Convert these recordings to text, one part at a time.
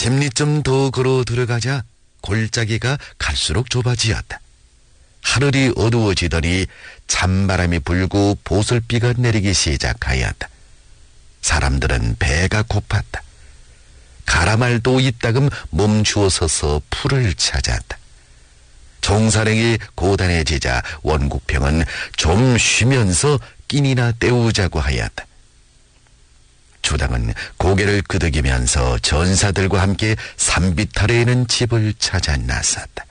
10리 더 걸어 들어가자 골짜기가 갈수록 좁아지었다. 하늘이 어두워지더니 찬바람이 불고 보슬비가 내리기 시작하였다. 사람들은 배가 고팠다. 가라말도 이따금 멈추어 서서 풀을 찾았다. 종사령이 고단해지자 원국평은 좀 쉬면서 끼니나 때우자고 하였다. 주당은 고개를 끄덕이면서 전사들과 함께 산비탈에 있는 집을 찾아 나섰다.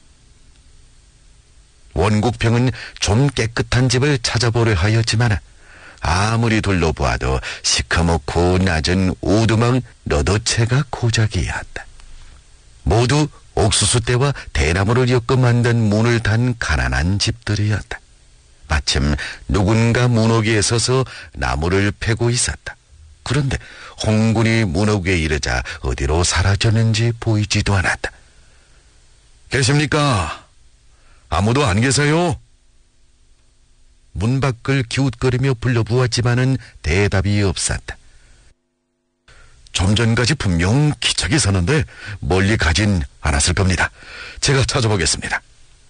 원국평은 좀 깨끗한 집을 찾아보려 하였지만 아무리 둘러보아도 시커멓고 낮은 오두막 너도채가 고작이었다. 모두 옥수수대와 대나무를 엮어 만든 문을 단 가난한 집들이었다. 마침 누군가 문어기에 서서 나무를 패고 있었다. 그런데 홍군이 문어기에 이르자 어디로 사라졌는지 보이지도 않았다. 계십니까? 아무도 안 계세요? 문 밖을 기웃거리며 불러보았지만은 대답이 없었다. 좀 전까지 분명 기척이 서는데 멀리 가진 않았을 겁니다. 제가 찾아보겠습니다.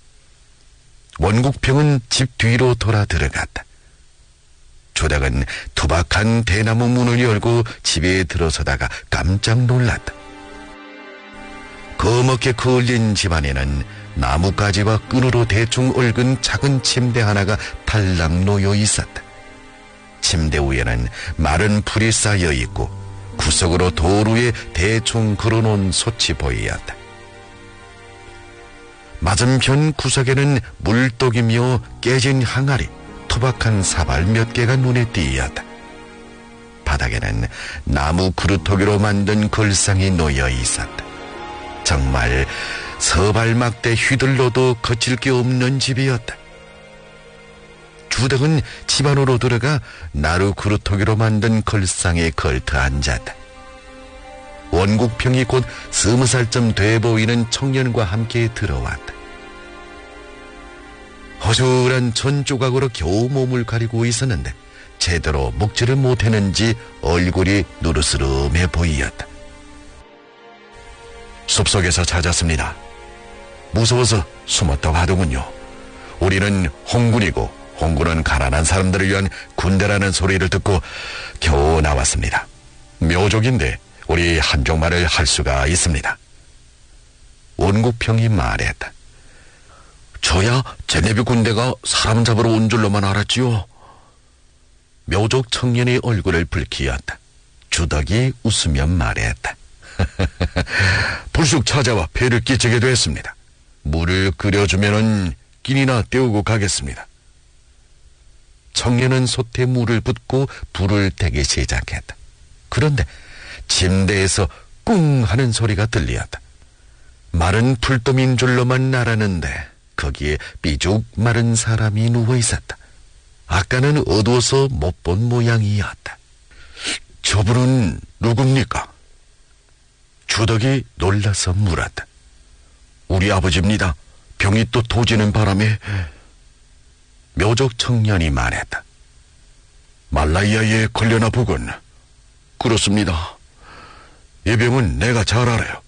원국평은 집 뒤로 돌아 들어갔다. 조당은 투박한 대나무 문을 열고 집에 들어서다가 깜짝 놀랐다. 거먹게 그을린 집안에는 나뭇가지와 끈으로 대충 얽은 작은 침대 하나가 탈락 놓여 있었다. 침대 위에는 마른 풀이 쌓여 있고 구석으로 도루에 대충 걸어놓은 솥이 보이었다. 맞은편 구석에는 물독이며 깨진 항아리, 투박한 사발 몇 개가 눈에 띄었다. 바닥에는 나무 그루터기로 만든 걸상이 놓여 있었다. 정말 서발막대 휘둘러도 거칠 게 없는 집이었다. 주덕은 집 안으로 들어가 나루 그루터기로 만든 걸상에 걸터 앉았다. 원국평이 곧 20살쯤 돼 보이는 청년과 함께 들어왔다. 허술한 천조각으로 겨우 몸을 가리고 있었는데 제대로 먹지를 못했는지 얼굴이 누르스름해 보이었다. 숲속에서 찾았습니다. 무서워서 숨었다고 하더군요. 우리는 홍군이고 홍군은 가난한 사람들을 위한 군대라는 소리를 듣고 겨우 나왔습니다. 묘족인데 우리 한족말을 할 수가 있습니다. 원국평이 말했다. 저야 제네비 군대가 사람 잡으러 온 줄로만 알았지요. 묘족 청년의 얼굴을 붉히었다. 주덕이 웃으며 말했다. 불쑥 찾아와 배를 끼치게 됐습니다. 물을 끓여주면은 끼니나 때우고 가겠습니다. 청년은 솥에 물을 붓고 불을 대기 시작했다. 그런데 침대에서 꿍 하는 소리가 들리었다. 마른 풀돔인 줄로만 알았는데 거기에 삐죽 마른 사람이 누워 있었다. 아까는 어두워서 못 본 모양이었다. 저분은 누굽니까? 주덕이 놀라서 물었다. 우리 아버지입니다. 병이 또 도지는 바람에. 묘족 청년이 말했다. 말라이아에 걸려나 보군. 그렇습니다. 이 병은 내가 잘 알아요.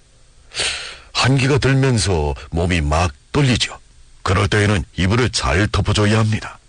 한기가 들면서 몸이 막 떨리죠. 그럴 때에는 이불을 잘 덮어줘야 합니다.